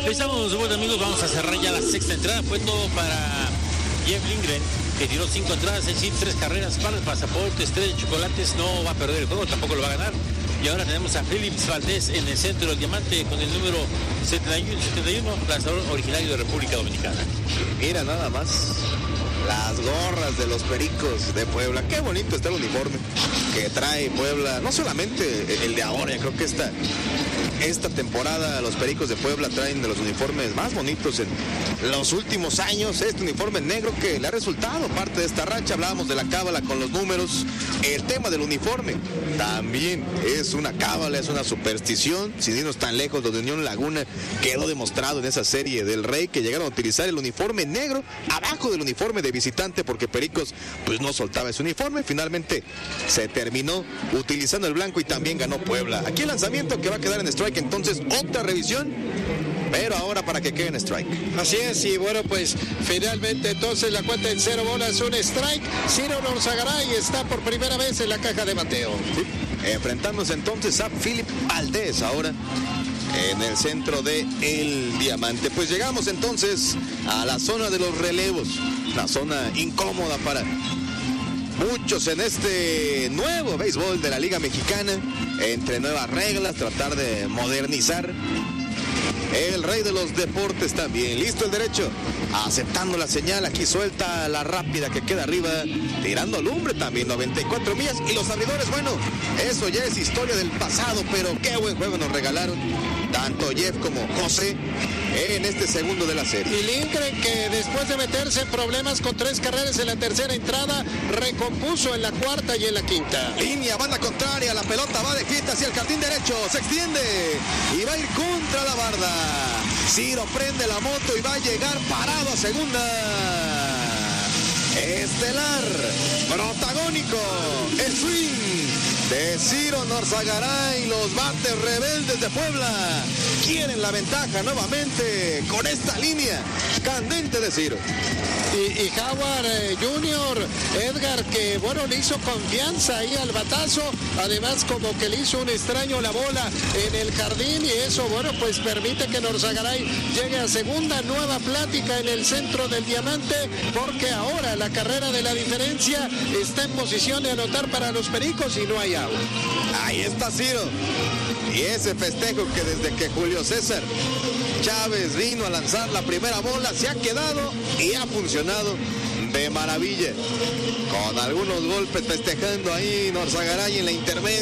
Estamos de vuelta, amigos, vamos a cerrar ya la sexta entrada. Fue todo para Jeff Lindgren, que tiró 5 entradas, es decir, 3 carreras para el pasaporte, Estrella de Chocolates. No va a perder el juego, tampoco lo va a ganar. Y ahora tenemos a Phillips Valdés en el centro del diamante con el número 71, lanzador originario de República Dominicana. Mira nada más las gorras de los Pericos de Puebla. Qué bonito está el uniforme que trae Puebla. No solamente el de ahora, creo que esta temporada los Pericos de Puebla traen de los uniformes más bonitos en los últimos años. Este uniforme negro que le ha resultado parte de esta racha. Hablábamos de la cábala con los números. El tema del uniforme también es una cábala, es una superstición. Sin irnos tan lejos, los de Unión Laguna quedó demostrado en esa serie del Rey que llegaron a utilizar el uniforme negro abajo del uniforme de visitante porque Pericos pues no soltaba ese uniforme. Finalmente se terminó utilizando el blanco y también ganó Puebla. Aquí el lanzamiento que va a quedar en strike, entonces otra revisión, pero ahora para que quede en strike. Así es, y bueno, pues finalmente entonces la cuenta en 0 bolas, un strike. Ciro Norzagaray está por primera vez en la caja de bateo. Sí. Enfrentándose entonces a Philip Valdés ahora en el centro de el diamante. Pues llegamos entonces a la zona de los relevos, una zona incómoda para muchos en este nuevo béisbol de la Liga Mexicana, entre nuevas reglas, tratar de modernizar. El rey de los deportes también, listo el derecho, aceptando la señal, aquí suelta la rápida que queda arriba, tirando lumbre también, 94 millas, y los abridores, bueno, eso ya es historia del pasado, pero qué buen juego nos regalaron, tanto Jeff como José, en este segundo de la serie. Y Lindgren, que después de meterse en problemas con 3 carreras en la tercera entrada, recompuso en la cuarta y en la quinta. Línea, banda contraria, la pelota va de hit hacia el jardín derecho, se extiende y va a ir contra la barda. Ciro prende la moto y va a llegar parado a segunda. Estelar, protagónico, el swing de Ciro Norzagaray. Los bates rebeldes de Puebla quieren la ventaja nuevamente con esta línea candente de Ciro. Y Howard Jr., Edgar, que bueno, le hizo confianza ahí al batazo, además como que le hizo un extraño la bola en el jardín, y eso bueno pues permite que Norzagaray llegue a segunda. Nueva plática en el centro del diamante, porque ahora la carrera de la diferencia está en posición de anotar para los Pericos y no hay out. Ahí está Ciro, y ese festejo que desde que Julio César Chávez vino a lanzar la primera bola se ha quedado y ha funcionado de maravilla, con algunos golpes festejando ahí Norzagaray en la intermedia.